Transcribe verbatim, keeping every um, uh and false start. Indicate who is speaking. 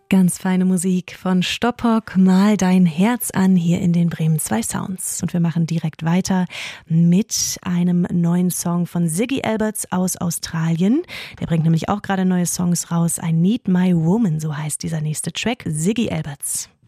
Speaker 1: Ganz feine Musik von Stoppock, Mal dein Herz an, hier in den Bremen zwei Sounds. Und wir machen direkt weiter mit einem neuen Song von Ziggy Alberts aus Australien. Der bringt nämlich auch gerade neue Songs raus. I Need My Woman, so heißt dieser nächste Track. Ziggy Alberts.